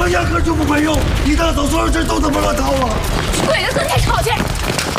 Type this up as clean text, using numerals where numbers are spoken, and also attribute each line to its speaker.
Speaker 1: 压根就不管用，一大早所有人都他妈乱套啊！
Speaker 2: 鬼子跟谁吵去？